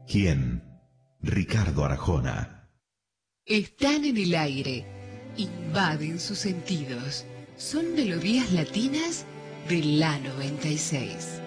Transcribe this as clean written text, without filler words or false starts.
¿Quién? Ricardo Arjona. Están en el aire, invaden sus sentidos. Son melodías latinas de la 96.